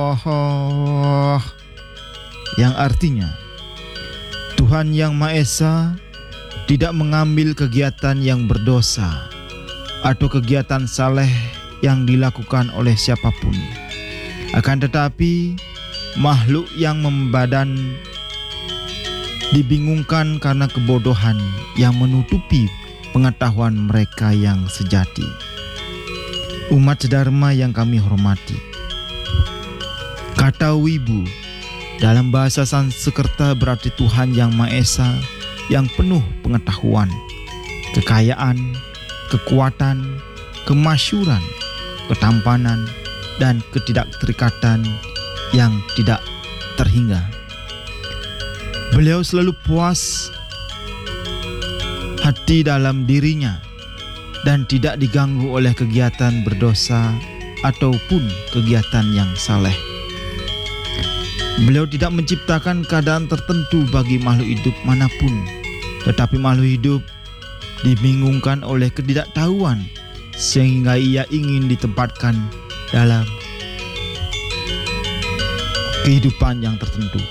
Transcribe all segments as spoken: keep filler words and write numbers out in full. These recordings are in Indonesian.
Oh, yang artinya Tuhan Yang Maha Esa tidak mengambil kegiatan yang berdosa atau kegiatan saleh yang dilakukan oleh siapapun. Akan tetapi makhluk yang membadan dibingungkan karena kebodohan yang menutupi pengetahuan mereka yang sejati. Umat sedharma yang kami hormati, kata wibu dalam bahasa Sanskerta berarti Tuhan Yang Maha Esa yang penuh pengetahuan, kekayaan, kekuatan, kemasyuran, ketampanan, dan ketidakterikatan yang tidak terhingga. Beliau selalu puas hati dalam dirinya dan tidak diganggu oleh kegiatan berdosa ataupun kegiatan yang saleh. Beliau tidak menciptakan keadaan tertentu bagi makhluk hidup manapun, tetapi makhluk hidup dibingungkan oleh ketidaktahuan sehingga ia ingin ditempatkan dalam kehidupan yang tertentu.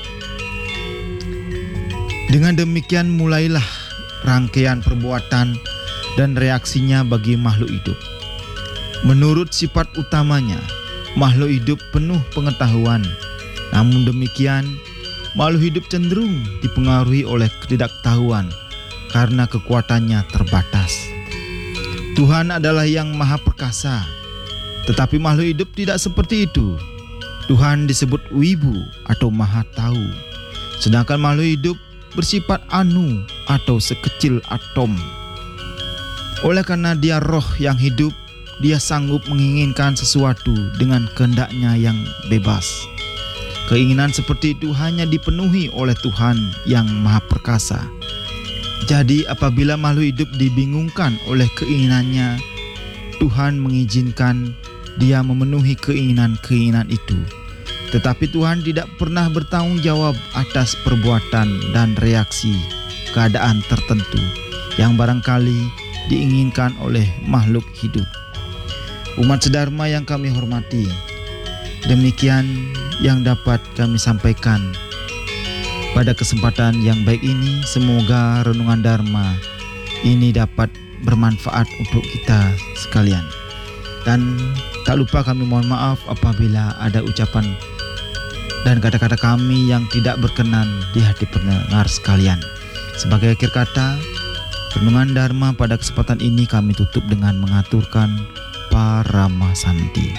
Dengan demikian mulailah rangkaian perbuatan dan reaksinya bagi makhluk hidup. Menurut sifat utamanya, makhluk hidup penuh pengetahuan. Namun demikian, makhluk hidup cenderung dipengaruhi oleh ketidaktahuan karena kekuatannya terbatas. Tuhan adalah yang maha perkasa, tetapi makhluk hidup tidak seperti itu. Tuhan disebut wibu atau maha tahu, sedangkan makhluk hidup bersifat anu atau sekecil atom. Oleh karena dia roh yang hidup, dia sanggup menginginkan sesuatu dengan kehendaknya yang bebas. Keinginan seperti itu hanya dipenuhi oleh Tuhan yang Maha Perkasa. Jadi apabila makhluk hidup dibingungkan oleh keinginannya, Tuhan mengizinkan dia memenuhi keinginan-keinginan itu. Tetapi Tuhan tidak pernah bertanggung jawab atas perbuatan dan reaksi keadaan tertentu yang barangkali diinginkan oleh makhluk hidup. Umat sedharma yang kami hormati, demikian yang dapat kami sampaikan pada kesempatan yang baik ini. Semoga renungan Dharma ini dapat bermanfaat untuk kita sekalian. Dan tak lupa kami mohon maaf apabila ada ucapan dan kata-kata kami yang tidak berkenan di hati pendengar sekalian. Sebagai akhir kata, renungan Dharma pada kesempatan ini kami tutup dengan mengaturkan Paramasanti.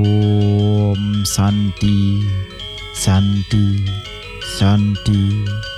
Om Santi, Santi, Santi.